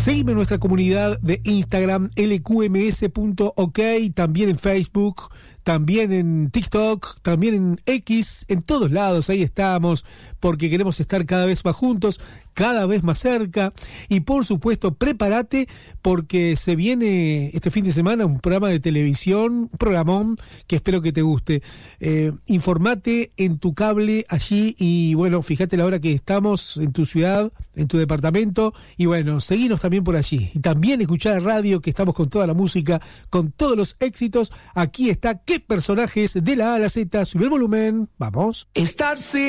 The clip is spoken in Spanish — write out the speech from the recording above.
Seguime en nuestra comunidad de Instagram, lqms.ok, también en Facebook, también en TikTok, también en X, en todos lados, ahí estamos, porque queremos estar cada vez más juntos, cada vez más cerca, y por supuesto, prepárate, porque se viene este fin de semana un programa de televisión, un programón, que espero que te guste. Informate en tu cable allí, y bueno, fíjate la hora que estamos en tu ciudad, en tu departamento, y bueno, seguinos también por allí, y también escuchar la radio, que estamos con toda la música, con todos los éxitos. Aquí está ¿Qué personajes? De la A a la Z? Sube el volumen, vamos.